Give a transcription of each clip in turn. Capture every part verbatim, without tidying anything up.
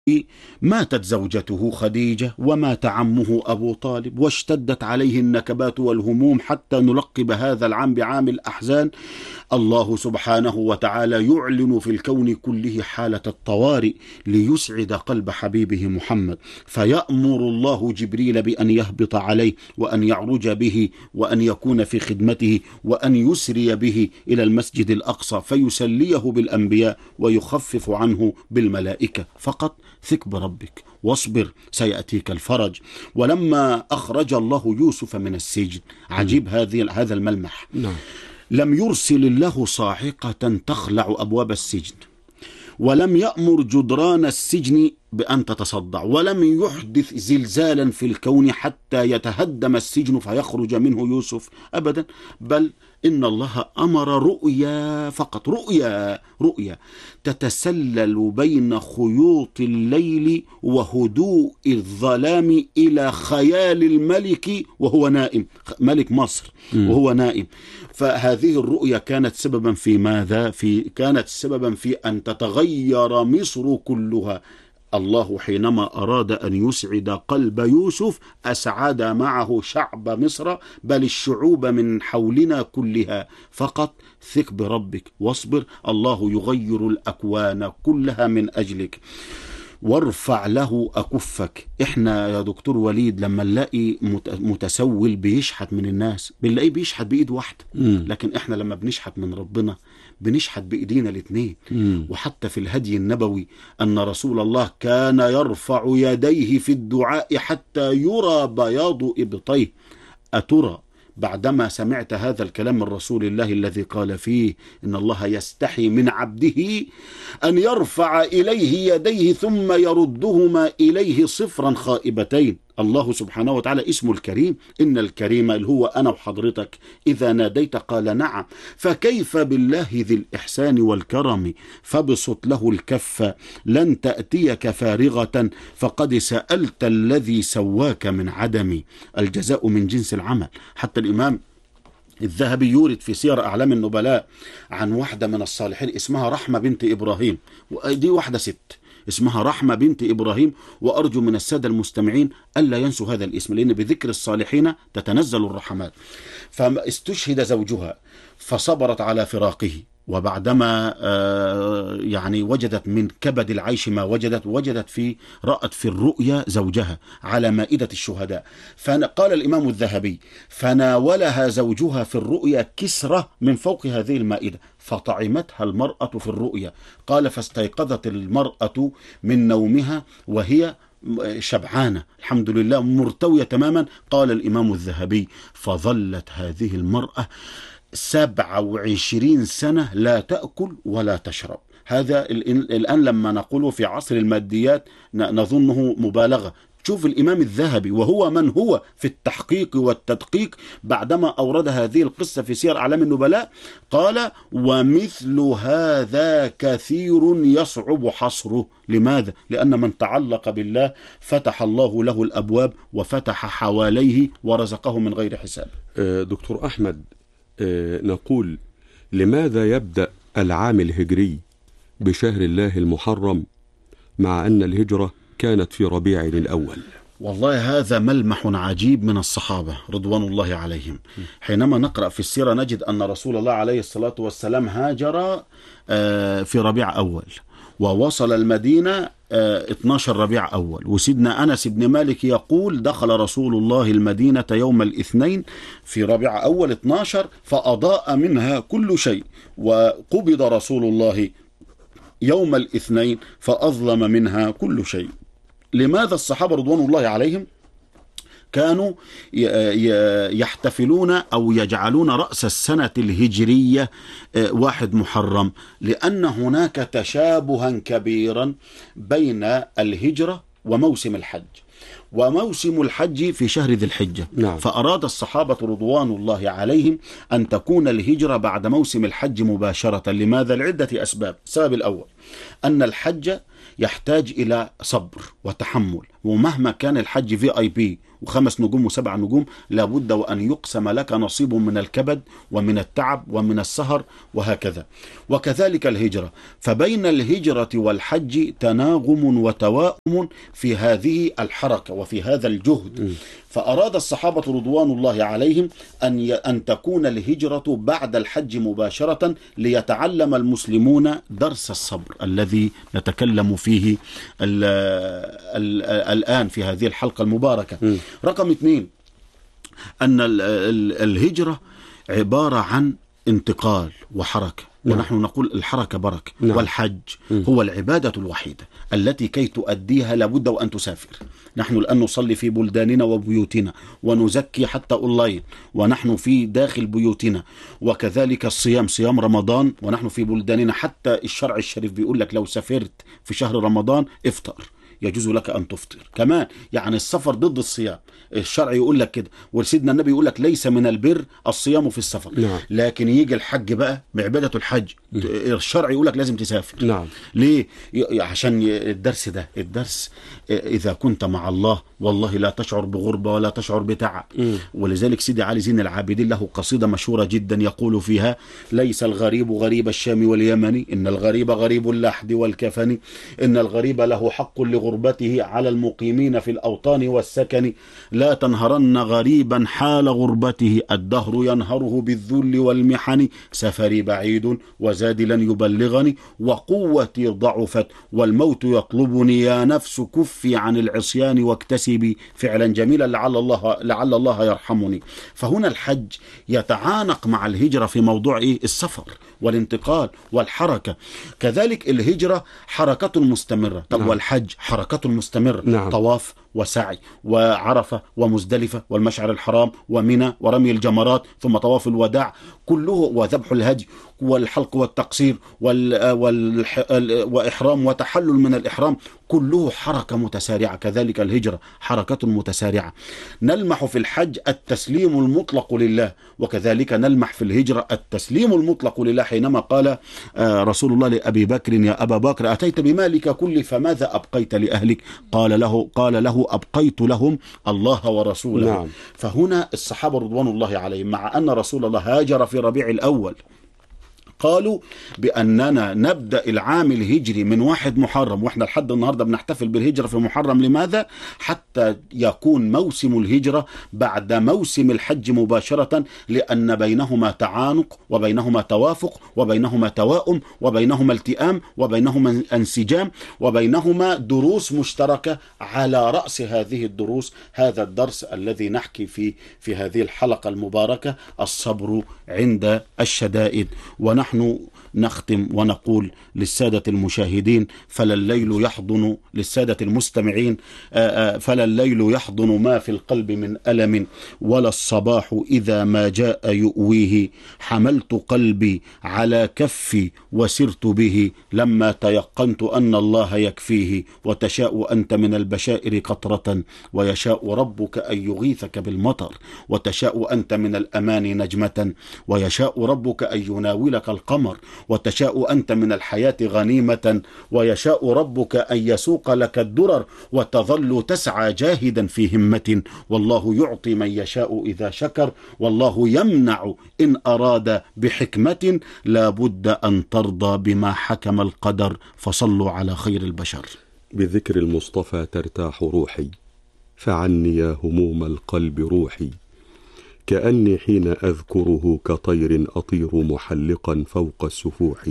ماتت زوجته خديجة ومات عمه أبو طالب واشتدت عليه النكبات والهموم حتى نلقب هذا العام بعام الأحزان. الله سبحانه وتعالى يعلن في الكون كله حالة الطوارئ ليسعد قلب حبيبه محمد، فيأمر الله جبريل بأن يهبط عليه وأن يعرج به وأن يكون في خدمته وأن يسري به إلى المسجد الأقصى فيسليه بالأنبياء ويخفف عنه بالملائكة. فقط ثق بربك واصبر سيأتيك الفرج. ولما أخرج الله يوسف من السجن، عجيب هذه هذا الملمح، نعم. لم يرسل الله صاعقة تخلع أبواب السجن، ولم يأمر جدران السجن بأن تتصدع، ولم يحدث زلزالا في الكون حتى يتهدم السجن فيخرج منه يوسف أبدا، بل إن الله أمر رؤيا فقط، رؤيا رؤيا تتسلل بين خيوط الليل وهدوء الظلام إلى خيال الملك وهو نائم، ملك مصر وهو نائم. فهذه الرؤيا كانت سببا في ماذا؟ في كانت سببا في أن تتغير مصر كلها. الله حينما أراد أن يسعد قلب يوسف أسعد معه شعب مصر، بل الشعوب من حولنا كلها. فقط ثق بربك واصبر، الله يغير الأكوان كلها من أجلك. وارفع له أكفك. احنا يا دكتور وليد لما نلاقي متسول بيشحت من الناس بنلاقيه بيشحت بإيد واحدة، لكن احنا لما بنشحت من ربنا بنشحت بإيدينا الاثنين. وحتى في الهدي النبوي أن رسول الله كان يرفع يديه في الدعاء حتى يرى بياض إبطيه. أترى بعدما سمعت هذا الكلام من رسول الله الذي قال فيه إن الله يستحي من عبده أن يرفع إليه يديه ثم يردهما إليه صفرا خائبتين؟ الله سبحانه وتعالى اسمه الكريم، إن الكريم اللي هو أنا وحضرتك إذا ناديت قال نعم، فكيف بالله ذي الإحسان والكرم؟ فبسط له الكف لن تأتيك فارغة فقد سألت الذي سواك من عدم. الجزاء من جنس العمل. حتى الإمام الذهبي يورد في سير أعلام النبلاء عن واحدة من الصالحين اسمها رحمة بنت إبراهيم، ودي واحدة ست اسمها رحمة بنت إبراهيم، وأرجو من السادة المستمعين ألا ينسوا هذا الاسم لأن بذكر الصالحين تتنزل الرحمات. فاستشهد زوجها فصبرت على فراقه، وبعدما يعني وجدت من كبد العيش ما وجدت وجدت في رأت في الرؤيا زوجها على مائدة الشهداء. فقال الإمام الذهبي فناولها زوجها في الرؤيا كسرة من فوق هذه المائدة فطعمتها المرأة في الرؤيا. قال فاستيقظت المرأة من نومها وهي شبعانة الحمد لله مرتوية تماما. قال الإمام الذهبي فظلت هذه المرأة سبعة وعشرين سنة لا تأكل ولا تشرب. هذا الآن لما نقوله في عصر الماديات نظنه مبالغة. شوف الإمام الذهبي وهو من هو في التحقيق والتدقيق بعدما أورد هذه القصة في سير أعلام النبلاء قال ومثل هذا كثير يصعب حصره. لماذا؟ لأن من تعلق بالله فتح الله له الأبواب وفتح حواليه ورزقه من غير حساب. دكتور أحمد، نقول لماذا يبدأ العام الهجري بشهر الله المحرم مع أن الهجرة كانت في ربيع الأول؟ والله هذا ملمح عجيب من الصحابة رضوان الله عليهم. حينما نقرأ في السيرة نجد أن رسول الله عليه الصلاة والسلام هاجر في ربيع أول ووصل المدينة اثني عشر ربيع أول، وسيدنا أنس بن مالك يقول دخل رسول الله المدينة يوم الاثنين في ربيع أول اثني عشر فأضاء منها كل شيء، وقبض رسول الله يوم الاثنين فأظلم منها كل شيء. لماذا الصحابة رضوان الله عليهم كانوا يحتفلون أو يجعلون رأس السنة الهجرية واحد محرم؟ لأن هناك تشابها كبيرا بين الهجرة وموسم الحج، وموسم الحج في شهر ذي الحجة. نعم. فأراد الصحابة رضوان الله عليهم أن تكون الهجرة بعد موسم الحج مباشرة. لماذا؟ لعدة أسباب. السبب الأول أن الحج يحتاج إلى صبر وتحمل، ومهما كان الحج في آي بي وخمس نجوم وسبع نجوم لابد وأن يقسم لك نصيب من الكبد ومن التعب ومن السهر وهكذا. وكذلك الهجرة، فبين الهجرة والحج تناغم وتواؤم في هذه الحركة وفي هذا الجهد. فأراد الصحابة رضوان الله عليهم أن ي... أن تكون الهجرة بعد الحج مباشرة ليتعلم المسلمون درس الصبر الذي نتكلم فيه ال... ال... الآن في هذه الحلقة المباركة. م. رقم اثنين، أن ال... ال... الهجرة عبارة عن انتقال وحركة. نعم. ونحن نقول الحركة بركة. نعم. والحج م. هو العبادة الوحيدة التي كي تؤديها لابد وأن تسافر. نحن الآن نصلي في بلداننا وبيوتنا ونزكي حتى أونلاين ونحن في داخل بيوتنا، وكذلك الصيام، صيام رمضان ونحن في بلداننا. حتى الشرع الشريف بيقول لك لو سافرت في شهر رمضان افطر، يجوز لك أن تفطر كمان. يعني السفر ضد الصيام، الشرع يقول لك كده، وسيدنا النبي يقول لك ليس من البر الصيام في السفر. نعم. لكن يجي الحج بقى بعبادة الحج، م. الشرع يقول لك لازم تسافر. نعم. ليه؟ عشان الدرس ده، الدرس إذا كنت مع الله والله لا تشعر بغربة ولا تشعر بتعب. م. ولذلك سيدي علي زين العابدين له قصيدة مشهورة جدا يقول فيها: ليس الغريب غريب الشام واليمن، إن الغريب غريب اللحد والكفن، إن الغريب له حق لغربته على المقيمين في الأوطان والسكن، لا تنهرن غريبا حال غربته، الدهر ينهره بالذل والمحن، سفري بعيد وزادي لن يبلغني، وقوتي ضعفت والموت يطلبني، يا نفس كفي عن العصيان واكتسبي فعلا جميلا لعل الله لعل الله يرحمني. فهنا الحج يتعانق مع الهجرة في موضوع إيه؟ السفر والانتقال والحركة. كذلك الهجرة حركة مستمرة. طب نعم. والحج حركة مستمرة. نعم. طواف وسعي وعرفة ومزدلفة والمشعر الحرام ومنى ورمي الجمرات ثم طواف الوداع كله، وذبح الهدي والحلق والتقصير وال... وال... وإحرام وتحلل من الإحرام، كله حركة متسارعة. كذلك الهجرة حركة متسارعة. نلمح في الحج التسليم المطلق لله، وكذلك نلمح في الهجرة التسليم المطلق لله، حينما قال رسول الله لأبي بكر: يا أبا بكر أتيت بمالك كله فماذا أبقيت لأهلك؟ قال له قال له أبقيت لهم الله ورسوله. نعم. فهنا الصحابة رضوان الله عليهم مع أن رسول الله هاجر في ربيع الأول قالوا بأننا نبدأ العام الهجري من واحد محرم، وإحنا لحد النهاردة بنحتفل بالهجرة في محرم. لماذا؟ حتى يكون موسم الهجرة بعد موسم الحج مباشرة، لأن بينهما تعانق وبينهما توافق وبينهما توائم وبينهما التئام وبينهما انسجام وبينهما دروس مشتركة. على رأس هذه الدروس هذا الدرس الذي نحكي فيه في هذه الحلقة المباركة: الصبر عند الشدائد. ونحن نحن نختم ونقول للسادة المشاهدين: فلا الليل يحضن، للسادة المستمعين: فلا الليل يحضن ما في القلب من ألم، ولا الصباح إذا ما جاء يؤويه، حملت قلبي على كفي وسرت به، لما تيقنت أن الله يكفيه، وتشاء أنت من البشائر قطرة، ويشاء ربك أن يغيثك بالمطر، وتشاء أنت من الأمان نجمة، ويشاء ربك أن يناولك القمر، وتشاء أنت من الحياة غنيمة، ويشاء ربك أن يسوق لك الدرر، وتظل تسعى جاهدا في همة، والله يعطي من يشاء إذا شكر، والله يمنع إن أراد بحكمة، لا بد أن ترضى بما حكم القدر، فصلوا على خير البشر. بذكر المصطفى ترتاح روحي، فعني يا هموم القلب روحي، كأني حين أذكره كطير أطير محلقا فوق السفوح،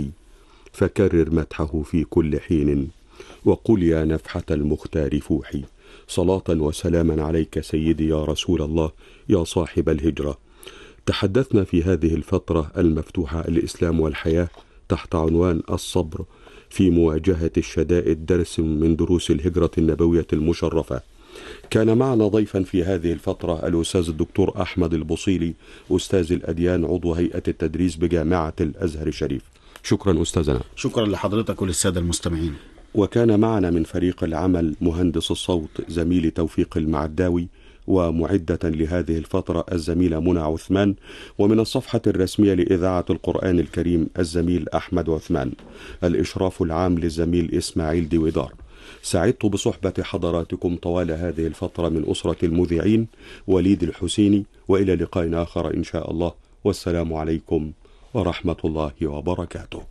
فكرر مدحه في كل حين، وقل يا نفحة المختار فوحي. صلاة وسلاما عليك سيدي يا رسول الله يا صاحب الهجرة. تحدثنا في هذه الفترة المفتوحة الإسلام والحياة تحت عنوان الصبر في مواجهة الشدائد، درس من دروس الهجرة النبوية المشرفة. كان معنا ضيفا في هذه الفترة الأستاذ الدكتور أحمد البصيلي، أستاذ الأديان، عضو هيئة التدريس بجامعة الأزهر الشريف. شكرا أستاذنا. شكرا لحضرتك وللسادة المستمعين. وكان معنا من فريق العمل مهندس الصوت زميلي توفيق المعداوي، ومعدة لهذه الفترة الزميلة منى عثمان، ومن الصفحة الرسمية لإذاعة القرآن الكريم الزميل أحمد عثمان، الإشراف العام للزميل إسماعيل ديويدار. سعدت بصحبة حضراتكم طوال هذه الفترة من أسرة المذيعين وليد الحسيني، وإلى لقاء آخر إن شاء الله، والسلام عليكم ورحمة الله وبركاته.